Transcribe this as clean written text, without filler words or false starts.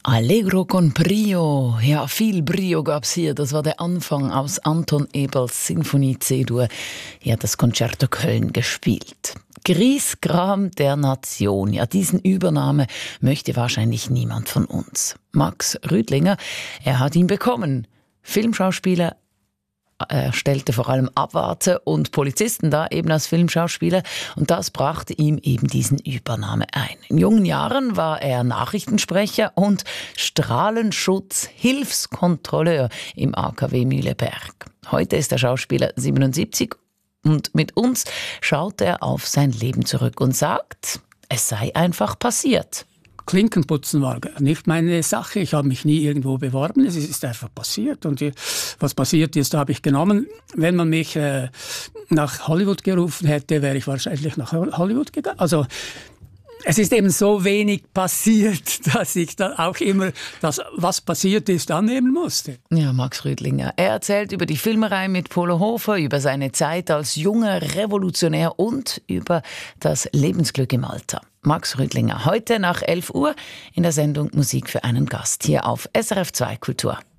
Allegro con Brio. Ja, viel Brio gab's hier. Das war der Anfang aus Anton Ebels Sinfonie C-Dur. Hier hat das Concerto Köln gespielt. Griesgram der Nation. Ja, diesen Übernahme möchte wahrscheinlich niemand von uns. Max Rüdlinger, er hat ihn bekommen. Filmschauspieler. Er stellte vor allem Abwärter und Polizisten dar, eben als Filmschauspieler. Und das brachte ihm eben diesen Übernahme ein. In jungen Jahren war er Nachrichtensprecher und Strahlenschutzhilfskontrolleur im AKW Mühleberg. Heute ist der Schauspieler 77 und mit uns schaut er auf sein Leben zurück und sagt, es sei einfach passiert. Klinkenputzen war nicht meine Sache. Ich habe mich nie irgendwo beworben. Es ist einfach passiert. Und was passiert ist, habe ich genommen. Wenn man mich nach Hollywood gerufen hätte, wäre ich wahrscheinlich nach Hollywood gegangen. Also es ist eben so wenig passiert, dass ich dann auch immer das, was passiert ist, annehmen musste. Ja, Max Rüdlinger. Er erzählt über die Filmerei mit Polo Hofer, über seine Zeit als junger Revolutionär und über das Lebensglück im Alter. Max Rüdlinger, heute nach 11 Uhr in der Sendung Musik für einen Gast hier auf SRF 2 Kultur.